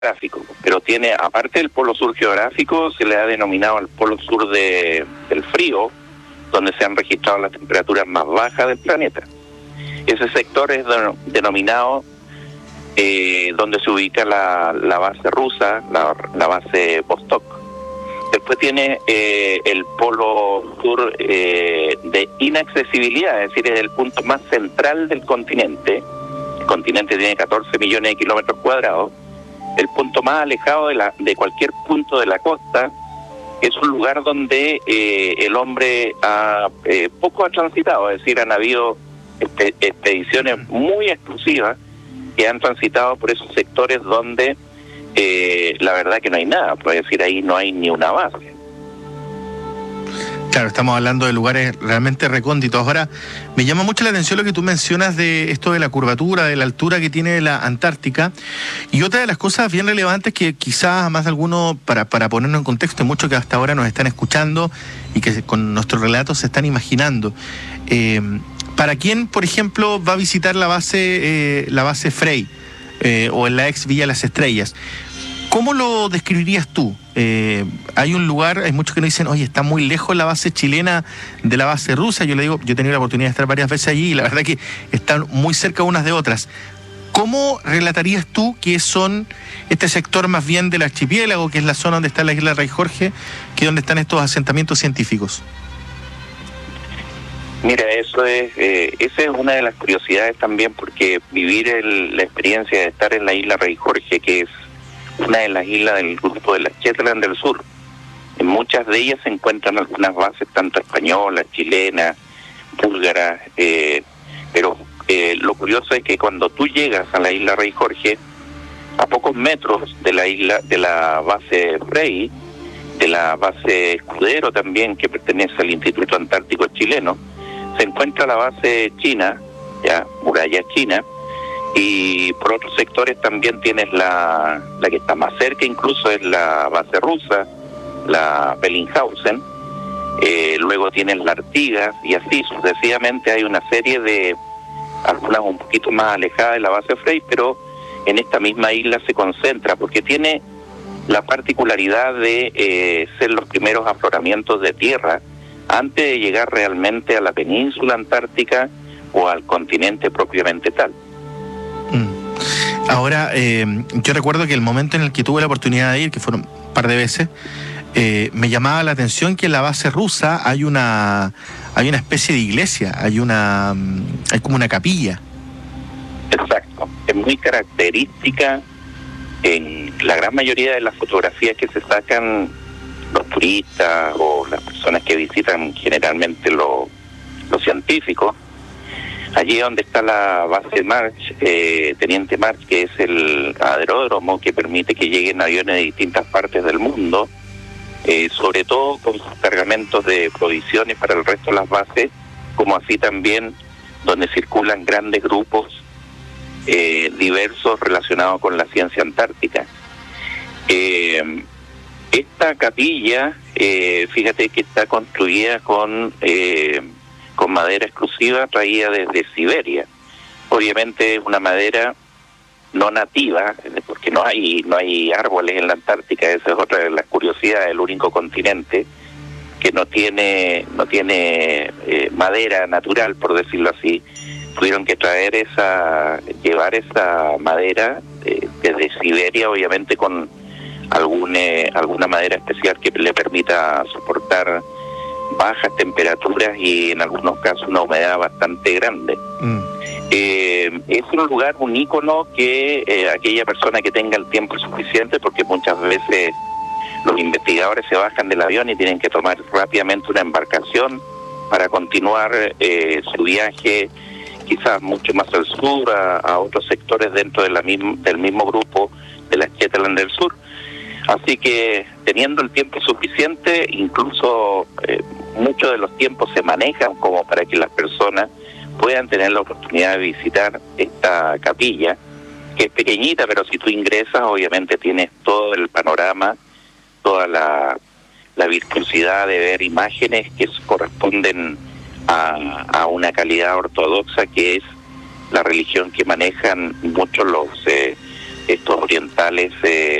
geográfico, pero tiene, aparte del polo sur geográfico, se le ha denominado el polo sur del frío, donde se han registrado las temperaturas más bajas del planeta. Ese sector es denominado donde se ubica la base rusa, la base Vostok. Después tiene el polo sur de inaccesibilidad, es decir, es el punto más central del continente. El continente tiene 14 millones de kilómetros cuadrados. El punto más alejado de cualquier punto de la costa es un lugar donde el hombre poco ha transitado, es decir, han habido expediciones muy exclusivas que han transitado por esos sectores donde la verdad que no hay nada, puede decir, ahí no hay ni una base. Claro, estamos hablando de lugares realmente recónditos. Ahora, me llama mucho la atención lo que tú mencionas de esto de la curvatura, de la altura que tiene la Antártica. Y otra de las cosas bien relevantes que quizás a más de alguno, para ponernos en contexto, muchos que hasta ahora nos están escuchando y que con nuestros relatos se están imaginando. ¿Para quién, por ejemplo, va a visitar la base Frey o en la ex Villa Las Estrellas? ¿Cómo lo describirías tú? Hay un lugar, hay muchos que nos dicen, oye, está muy lejos la base chilena de la base rusa. Yo le digo, yo he tenido la oportunidad de estar varias veces allí y la verdad que están muy cerca unas de otras. ¿Cómo relatarías tú que son este sector más bien del archipiélago, que es la zona donde está la isla Rey Jorge, que es donde están estos asentamientos científicos? Mira, esa es una de las curiosidades también, porque vivir la experiencia de estar en la isla Rey Jorge, que es una de las islas del grupo de las Shetland del Sur. En muchas de ellas se encuentran algunas bases, tanto españolas, chilenas, búlgaras, pero lo curioso es que cuando tú llegas a la isla Rey Jorge, a pocos metros de la base Frey, de la base Escudero también, que pertenece al Instituto Antártico Chileno, se encuentra la base china, ya, muralla china, y por otros sectores también tienes la que está más cerca, incluso es la base rusa, la Bellinghausen, luego tienes la Artigas, y así sucesivamente hay una serie de, algunas un poquito más alejadas de la base Frey, pero en esta misma isla se concentra, porque tiene la particularidad de ser los primeros afloramientos de tierra antes de llegar realmente a la península antártica o al continente propiamente tal. Ahora, yo recuerdo que el momento en el que tuve la oportunidad de ir, que fueron un par de veces, me llamaba la atención que en la base rusa hay una especie de iglesia, hay como una capilla. Exacto, es muy característica en la gran mayoría de las fotografías que se sacan los turistas o las personas que visitan generalmente los científicos. Allí donde está la base March, Teniente March, que es el aeródromo que permite que lleguen aviones de distintas partes del mundo, sobre todo con sus cargamentos de provisiones para el resto de las bases, como así también donde circulan grandes grupos diversos relacionados con la ciencia antártica. Esta capilla, fíjate que está construida con madera exclusiva traída desde Siberia. Obviamente es una madera no nativa, porque no hay árboles en la Antártica. Esa es otra de las curiosidades, el único continente que no tiene madera natural, por decirlo así. Tuvieron que llevar esa madera desde Siberia, obviamente con alguna madera especial que le permita soportar bajas temperaturas y en algunos casos una humedad bastante grande. Es un lugar, un ícono que aquella persona que tenga el tiempo suficiente, porque muchas veces los investigadores se bajan del avión y tienen que tomar rápidamente una embarcación para continuar su viaje quizás mucho más al sur, a otros sectores dentro del mismo grupo de las Shetland del Sur. Así que teniendo el tiempo suficiente, incluso muchos de los tiempos se manejan como para que las personas puedan tener la oportunidad de visitar esta capilla, que es pequeñita, pero si tú ingresas obviamente tienes todo el panorama, toda la virtuosidad de ver imágenes que corresponden a una calidad ortodoxa, que es la religión que manejan muchos estos orientales